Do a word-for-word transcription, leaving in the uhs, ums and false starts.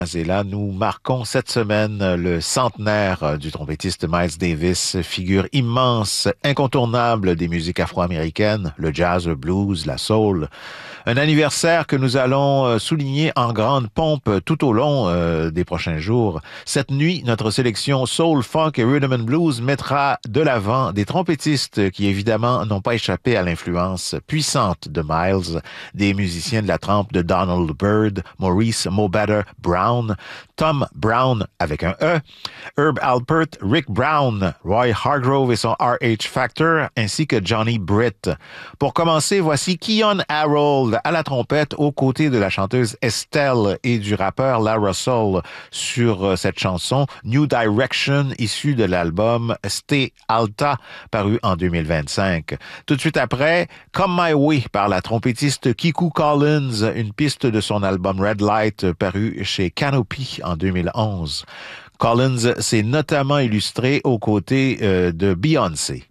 Et là, nous marquons cette semaine le centenaire du trompettiste Miles Davis, figure immense, incontournable des musiques afro-américaines, le jazz, le blues, la soul. Un anniversaire que nous allons euh, souligner en grande pompe tout au long euh, des prochains jours. Cette nuit, notre sélection Soul, Funk et Rhythm and Blues mettra de l'avant des trompettistes qui, évidemment, n'ont pas échappé à l'influence puissante de Miles, des musiciens de la trempe de Donald Byrd, Maurice Mobetter Brown, Tom Brown avec un E, Herb Alpert, Rick Brown, Roy Hargrove et son R H Factor, ainsi que Johnny Britt. Pour commencer, voici Keyon Harold à la trompette aux côtés de la chanteuse Estelle et du rappeur La Russell sur cette chanson New Direction issue de l'album Stay Alta paru en deux mille vingt-cinq. Tout de suite après, Come My Way par la trompettiste Kiku Collins, une piste de son album Red Light paru chez Canopy en deux mille onze. Collins s'est notamment illustré aux côtés euh, de Beyoncé.